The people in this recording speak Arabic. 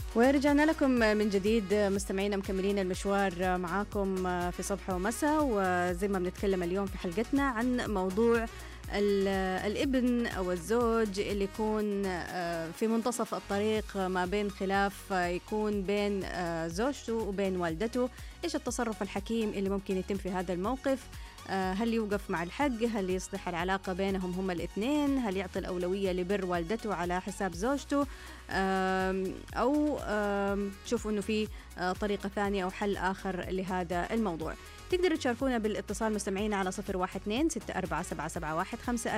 ورجعنا لكم من جديد مستمعينا، مكملين المشوار معاكم في صبح ومساء، وزي ما بنتكلم اليوم في حلقتنا عن موضوع الابن أو الزوج اللي يكون في منتصف الطريق ما بين خلاف يكون بين زوجته وبين والدته. إيش التصرف الحكيم اللي ممكن يتم في هذا الموقف؟ هل يوقف مع الحق؟ هل يصلح العلاقة بينهم هم الاثنين؟ هل يعطي الأولوية لبر والدته على حساب زوجته؟ أو شوفوا أنه في طريقة ثانية أو حل آخر لهذا الموضوع. تقدروا تشاركونا بالاتصال مستمعين على 012-64771-5